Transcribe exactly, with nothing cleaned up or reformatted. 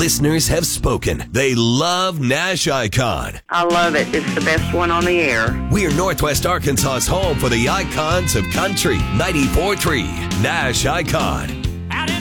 Listeners have spoken. They love Nash Icon. I love it. It's the best one on the air. We're Northwest Arkansas's home for the icons of country. ninety-four point three Nash Icon.